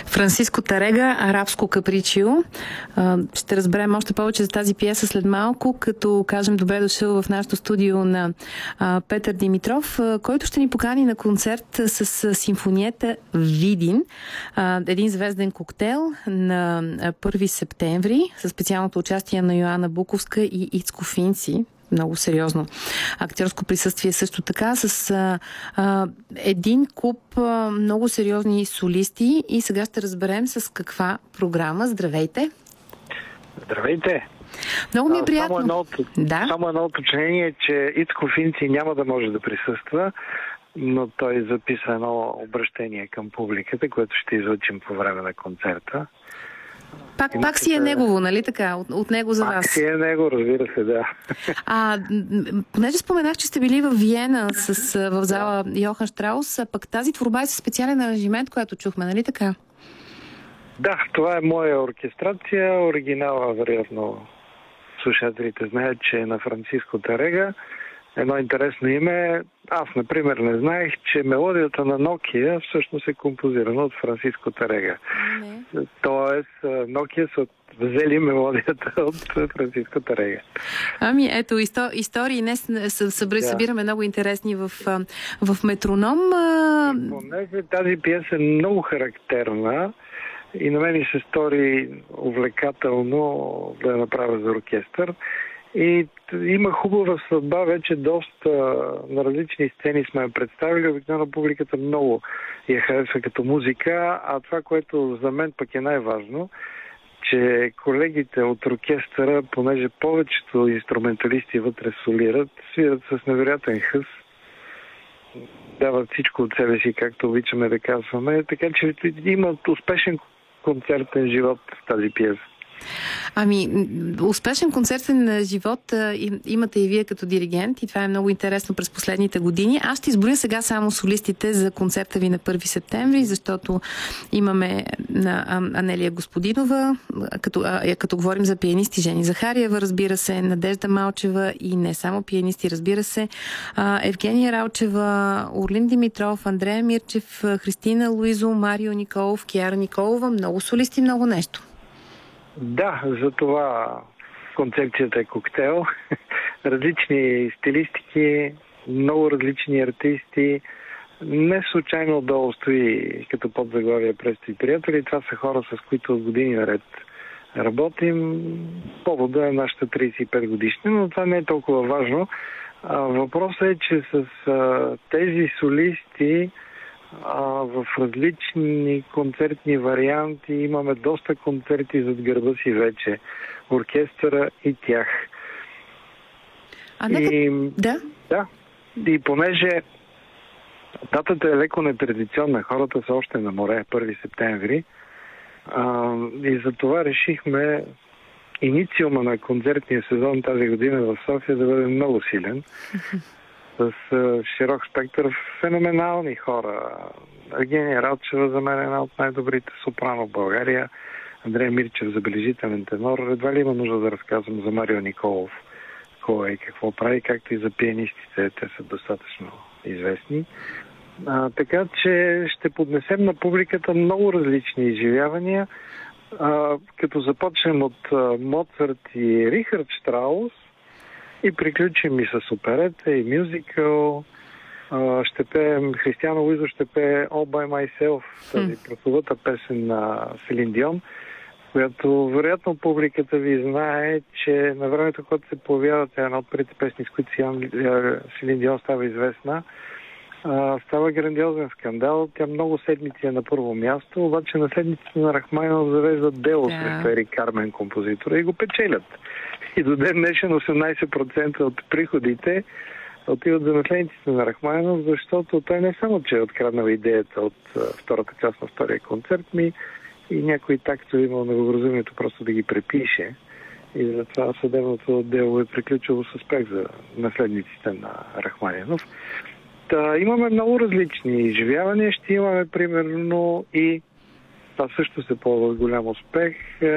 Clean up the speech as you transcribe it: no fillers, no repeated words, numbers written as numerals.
Франциско Тарега, Арабско капричио. Ще разберем още повече за тази пиеса след малко, като кажем добре дошъл в нашото студио на Петър Димитров, който ще ни покани на концерт с симфониета Видин. Един звезден коктейл на 1 септември със специалното участие на Йоана Буковска и Ицко Финци. Много сериозно актьорско присъствие също така, с един куп много сериозни солисти, и сега ще разберем с каква програма. Здравейте! Здравейте! Много ми е приятно. Само едно уточнение, че Ицко Финци няма да може да присъства, но той записа едно обръщение към публиката, което ще излъчим по време на концерта. Пак си е негово, нали така? От него за вас. Пак си е него, разбира се, да. Понеже споменах, че сте били в Виена в зала Йохан Штраус, пък тази творба е със специален аранжимент, който чухме, нали така? Да, това е моя оркестрация. Оригинала, вероятно, слушателите знаят, че е на Франциско Тарега. Едно интересно име. Аз, например, не знаех, че мелодията на Nokia всъщност е композирана от Франциско Тарега. Тоест, Nokia са взели мелодията от Франциско Тарега. Ето, истории днес събираме много интересни в Метроном. Понеже тази пиеса е много характерна и на мен ми се стори увлекателно да я направя за оркестър. И има хубава съдба, вече доста на различни сцени сме я представили. Обикновено публиката много я харесва като музика, а това, което за мен пък е най-важно, че колегите от оркестъра, понеже повечето инструменталисти вътре солират, свират с невероятен хъс, дават всичко от себе си, както обичаме да казваме, така че имат успешен концертен живот в тази пиеса. Успешен концертен живот имате и вие като диригент, и това е много интересно през последните години. Аз ще изброя сега само солистите за концерта ви на 1 септември, защото имаме Анелия Господинова, като говорим за пианисти, Жени Захариева, разбира се, Надежда Малчева и не само пианисти, разбира се, Евгения Ралчева, Орлин Димитров, Андрея Мирчев, Христина Луизо, Марио Николов, Киара Николова. Много солисти, много нещо. Да, за това концепцията е коктейл. Различни стилистики, много различни артисти. Не случайно отдолу стои като подзаглавие Престо и приятели. Това са хора, с които от години наред работим. Повода е нашата 35 годишна, но това не е толкова важно. Въпросът е, че с тези солисти в различни концертни варианти имаме доста концерти зад гърба си вече. Оркестъра и тях. Да. И понеже датата е леко нетрадиционна, хората са още на море, 1 септември, и за това решихме инициума на концертния сезон тази година в София да бъде много силен. С широк спектър феноменални хора. Евгения Ралчева за мен е една от най-добрите сопрано в България. Андрея Мирчев, забележителен тенор. Едва ли има нужда да разказвам за Марио Николов кой е и какво прави, както и за пианистите. Те са достатъчно известни. Така че ще поднесем на публиката много различни изживявания. Като започнем от Моцарт и Рихард Штраус, и приключим и с оперета, и мюзикъл. Ще пеем, Християно Луизо ще пее All by Myself, тази прословута песен на Селин Дион, която вероятно публиката ви знае, че на времето, когато се появява тя една от първите песни, с които Селин Дион става известна, става грандиозен скандал. Тя много седмици е на първо място, обаче на седмиците на Рахманинов завеждат дело срещу Ерик Кармен, композитора, и го печелят. И до ден днешен 18% от приходите отиват за наследниците на Рахманинов, защото той не само, че е откраднал идеята от втората част на втория концерт, и някой такто е имал благоразумието просто да ги препише. И затова съдебното дело е приключило с успех за наследниците на Рахманинов. Имаме много различни изживявания. Ще имаме примерно и това също се ползва голям успех.